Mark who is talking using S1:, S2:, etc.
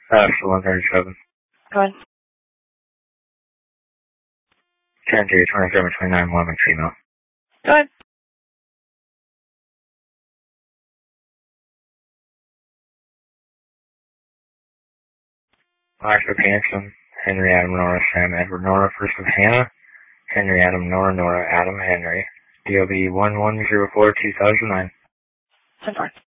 S1: For 137.
S2: Go ahead.
S1: 10 to 2729 Mormon female.
S2: Go ahead.
S1: Marshall Hanson, Henry Adam Nora Sam Edward Nora First of Hannah, Henry Adam Nora Nora Adam Henry, DOB 1104 2009.
S2: 10-4.